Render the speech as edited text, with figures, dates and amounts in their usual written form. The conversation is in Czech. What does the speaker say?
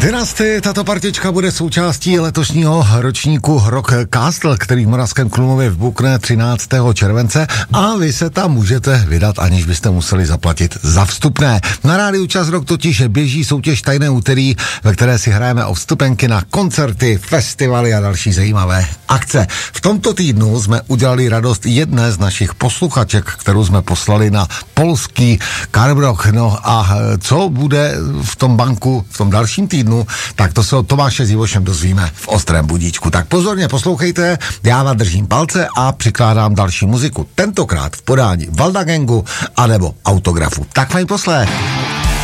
Dynasty, tato partička bude součástí letošního ročníku Rock Castle, který v Moravském Krumlově vbukne 13. července a vy se tam můžete vydat, aniž byste museli zaplatit za vstupné. Na rádiu Čas Rock totiž běží soutěž Tajné úterý, ve které si hrajeme o vstupenky na koncerty, festivaly a další zajímavé akce. V tomto týdnu jsme udělali radost jedné z našich posluchaček, kterou jsme poslali na polský Karbrok. No a co bude v tom banku v tom dalším týdnu, tak to se od Tomáše s Ivošem dozvíme v Ostrém budíčku. Tak pozorně poslouchejte, já vám držím palce a přikládám další muziku. Tentokrát v podání Valda Gangu anebo Autografu. Tak fajn poslech.